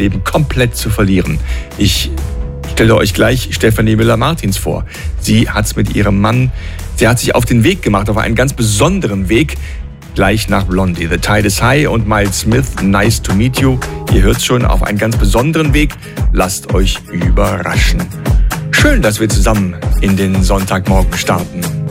Leben komplett zu verlieren. Ich stelle euch gleich Stefanie Müller-Martins vor. Sie hat sich auf den Weg gemacht, auf einen ganz besonderen Weg, gleich nach Blondie. The Tide is High und Miles Smith, Nice to Meet You. Ihr hört schon, auf einen ganz besonderen Weg. Lasst euch überraschen. Schön, dass wir zusammen in den Sonntagmorgen starten.